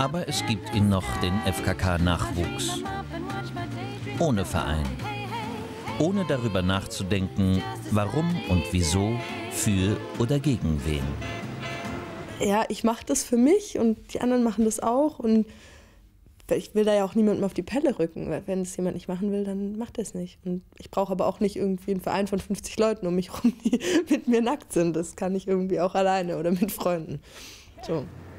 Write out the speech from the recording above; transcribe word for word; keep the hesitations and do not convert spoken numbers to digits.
Aber es gibt ihn noch, den F K K-Nachwuchs. Ohne Verein. Ohne darüber nachzudenken, warum und wieso, für oder gegen wen. Ja, ich mache das für mich und die anderen machen das auch. Und ich will da ja auch niemandem auf die Pelle rücken. Wenn es jemand nicht machen will, dann macht er es nicht. Und ich brauche aber auch nicht irgendwie einen Verein von fünfzig Leuten um mich herum, die mit mir nackt sind. Das kann ich irgendwie auch alleine oder mit Freunden. So.